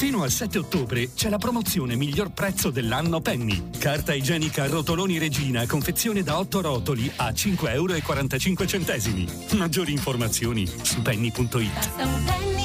Fino al 7 ottobre c'è la promozione miglior prezzo dell'anno Penny. Carta igienica rotoloni Regina, confezione da 8 rotoli a 5,45 euro. Maggiori informazioni su penny.it.